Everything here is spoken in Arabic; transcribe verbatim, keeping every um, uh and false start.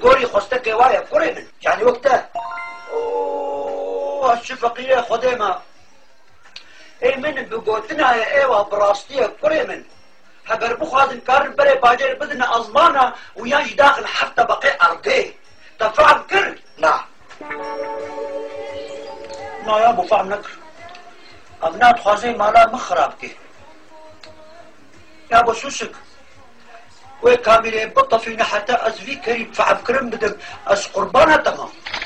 گوری خوستک وایه کوری من یعنی وقتا اوه شفقیه خودی ما ای من بگوتنا ایوه براستیه کوری من هگر بخوادن کار بره باجر بدن ازمانه و یانج داخل حتى بقي ارضي تفهم كر لا لا يا ابو فهم نكر ابنات خوازي مالا مخراب كي يا ابو سوسك وي كاميري بطفينا حتى ازفي كريم فهم كرم بدم از قربانه تمام